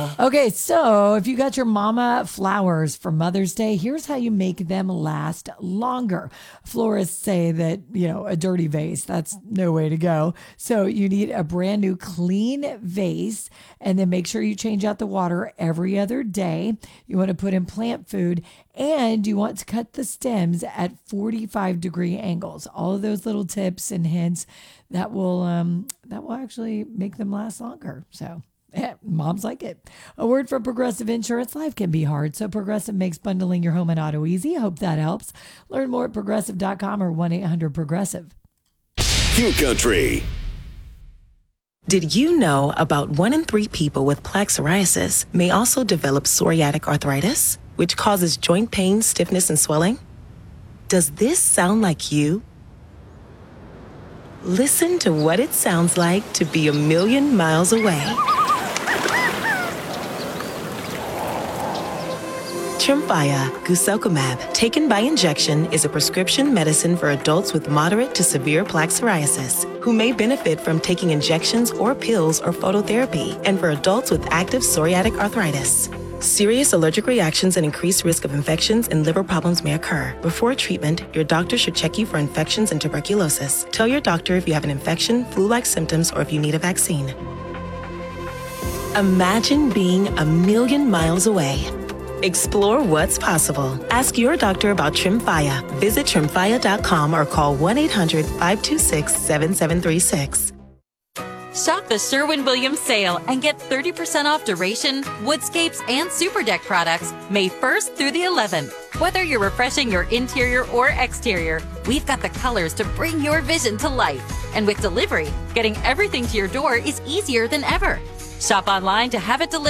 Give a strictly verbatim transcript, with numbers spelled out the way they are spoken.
know. Okay, so if you got your mama flowers for Mother's Day, here's how you make them last longer. Florists say that, you know, a dirty vase, that's no way to go. So you need a brand new clean vase, and then make sure you change out the water every other day. You want to put in plant food, and you want to cut the stems at forty-five degree angles. All of those little tips and hints that will um, that will actually make them last longer. So yeah, moms like it. A word from Progressive Insurance. Life can be hard, so Progressive makes bundling your home and auto easy. I hope that helps. Learn more at progressive dot com or one eight hundred progressive. Q Country. Did you know about one in three people with plaque psoriasis may also develop psoriatic arthritis, which causes joint pain, stiffness, and swelling? Does this sound like you? Listen to what it sounds like to be a million miles away. Tremfya guselkumab, taken by injection, is a prescription medicine for adults with moderate to severe plaque psoriasis who may benefit from taking injections or pills or phototherapy, and for adults with active psoriatic arthritis. Serious allergic reactions and increased risk of infections and liver problems may occur. Before treatment, your doctor should check you for infections and tuberculosis. Tell your doctor if you have an infection, flu-like symptoms, or if you need a vaccine. Imagine being a million miles away. Explore what's possible. Ask your doctor about Tremfya. Visit tremfya dot com or call one eight hundred five two six seven seven three six. Shop the Sherwin-Williams sale and get thirty percent off duration, woodscapes, and super deck products May first through the eleventh. Whether you're refreshing your interior or exterior, we've got the colors to bring your vision to life. And with delivery, getting everything to your door is easier than ever. Shop online to have it delivered